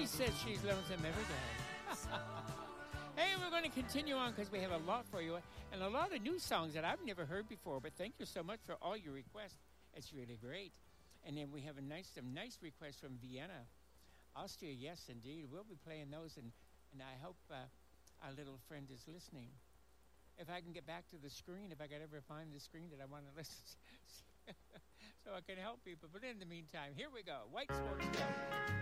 says she's lonesome every day. Hey, we're going to continue on because we have a lot for you and a lot of new songs that I've never heard before. But thank you so much for all your requests. It's really great. And then we have some nice requests from Vienna, Austria. Yes, indeed. We'll be playing those, and I hope our little friend is listening. If I can get back to the screen, if I could ever find the screen that I want to listen to, so I can help people. But in the meantime, here we go. White Sports Club.